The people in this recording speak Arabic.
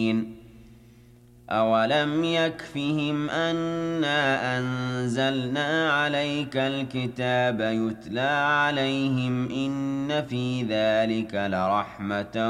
مُبِينٌ أَوَلَمْ يَكْفِهِمْ أَنَّا أَنزَلْنَا عَلَيْكَ الْكِتَابَ يُتْلَىٰ عَلَيْهِمْ ۚ إِنَّ فِي ذَٰلِكَ لَرَحْمَةً